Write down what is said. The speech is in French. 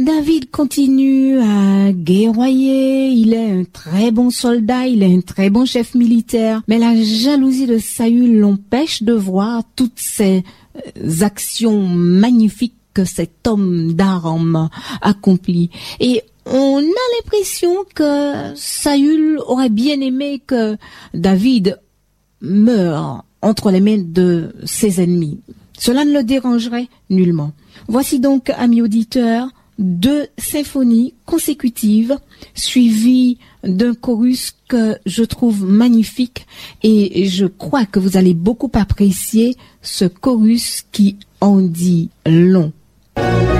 David continue à guerroyer, il est un très bon soldat, il est un très bon chef militaire, mais la jalousie de Saül l'empêche de voir toutes ces actions magnifiques que cet homme d'Aram accomplit. Et on a l'impression que Saül aurait bien aimé que David meure entre les mains de ses ennemis. Cela ne le dérangerait nullement. Voici donc, amis auditeurs, 2 symphonies consécutives suivies d'un chorus que je trouve magnifique et je crois que vous allez beaucoup apprécier ce chorus qui en dit long.